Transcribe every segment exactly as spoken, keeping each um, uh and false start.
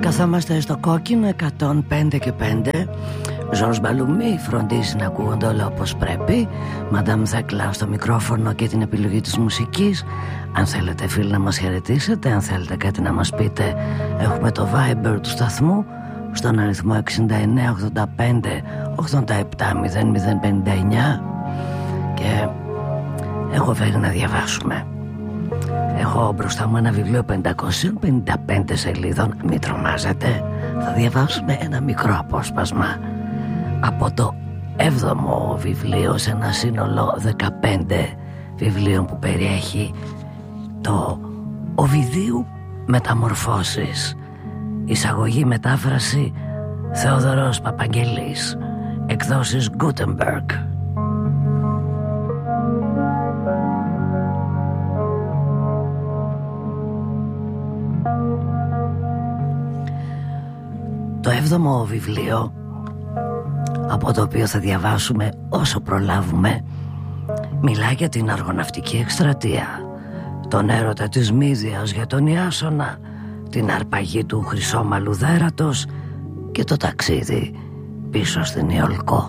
Καθόμαστε στο κόκκινο εκατόν πέντε και πέντε. Ζορς Μπαλουμί φροντίζει να ακούγονται όλα όπως πρέπει. Μαντάμ Θέκλα στο μικρόφωνο και την επιλογή της μουσικής. Αν θέλετε φίλοι να μας χαιρετήσετε, αν θέλετε κάτι να μας πείτε, έχουμε το Viber του σταθμού στον αριθμό εξήντα εννέα ογδόντα πέντε ογδόντα επτά μηδέν μηδέν πενήντα εννιά. Και έχω φέρει να διαβάσουμε. Έχω μπροστά μου ένα βιβλίο πεντακόσιες πενήντα πέντε σελίδων. Μην τρομάζετε. Θα διαβάσουμε ένα μικρό απόσπασμα από το έβδομο βιβλίο σε ένα σύνολο δεκαπέντε βιβλίων που περιέχει το Οβιδίου Μεταμορφώσεις. Εισαγωγή μετάφραση Θεοδωρός Παπαγγελής. Εκδόσεις Gutenberg. Το έβδομο βιβλίο, από το οποίο θα διαβάσουμε όσο προλάβουμε, μιλά για την αργοναυτική εκστρατεία, τον έρωτα της Μύδιας για τον Ιάσονα, την αρπαγή του χρυσόμαλου δέρατος και το ταξίδι πίσω στην Ιολκό.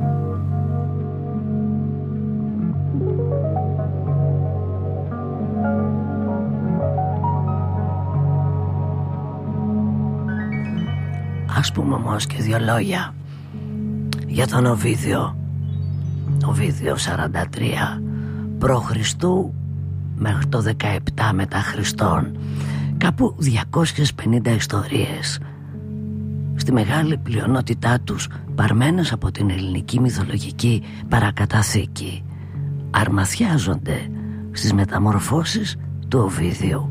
Ας πούμε όμως και δύο λόγια για τον Οβίδιο. Οβίδιο σαράντα τρία π.Χ. μέχρι το δεκαεπτά μετά Χριστόν. Κάπου διακόσιες πενήντα ιστορίες, στη μεγάλη πλειονότητά τους παρμένες από την ελληνική μυθολογική παρακαταθήκη, αρμαθιάζονται στις μεταμορφώσεις του Οβίδιου.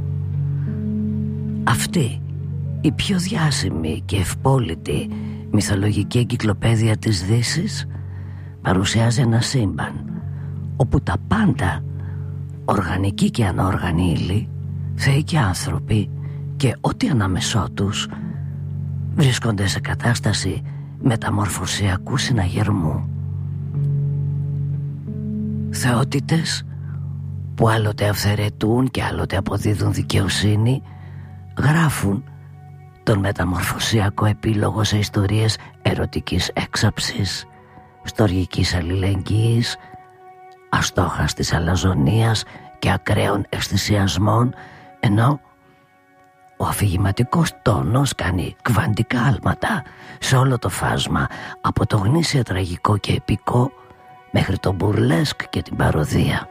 Αυτή η πιο διάσημη και ευπόλυτη μυθολογική εγκυκλοπαίδεια της Δύσης παρουσιάζει ένα σύμπαν όπου τα πάντα, οργανική και ανόργανη ύλη, θεοί και άνθρωποι και ό,τι ανάμεσό τους, βρίσκονται σε κατάσταση μεταμορφωσιακού συναγερμού. Θεότητες που άλλοτε αυθαιρετούν και άλλοτε αποδίδουν δικαιοσύνη, γράφουν τον μεταμορφωσιακό επίλογο σε ιστορίες ερωτικής έξαψης, στοργικής αλληλεγγύης, αστόχαστης αλαζονίας και ακραίων αισθησιασμών, ενώ ο αφηγηματικός τόνος κάνει κβαντικά άλματα σε όλο το φάσμα, από το γνήσια τραγικό και επικό μέχρι το μπουρλέσκ και την παροδία.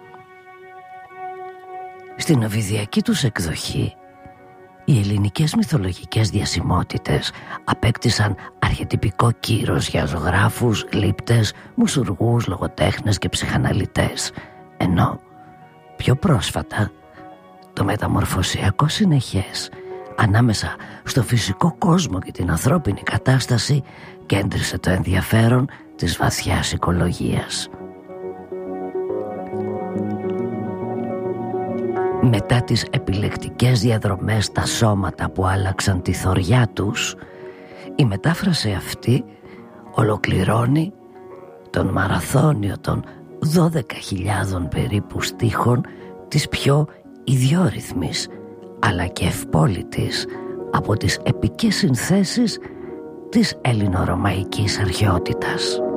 Στην οβιδιακή τους εκδοχή, οι ελληνικές μυθολογικές διασημότητες απέκτησαν αρχετυπικό κύρος για ζωγράφους, λήπτες, μουσουργούς, λογοτέχνες και ψυχαναλυτές, ενώ πιο πρόσφατα το μεταμορφωσιακό συνεχές ανάμεσα στο φυσικό κόσμο και την ανθρώπινη κατάσταση κέντρισε το ενδιαφέρον της βαθιάς οικολογίας. Μετά τις επιλεκτικές διαδρομές στα σώματα που άλλαξαν τη θωριά τους, η μετάφραση αυτή ολοκληρώνει τον μαραθώνιο των δώδεκα χιλιάδων περίπου στίχων της πιο ιδιόρυθμης αλλά και ευπόλυτης από τις επικές συνθέσεις της ελληνορωμαϊκής αρχαιότητας.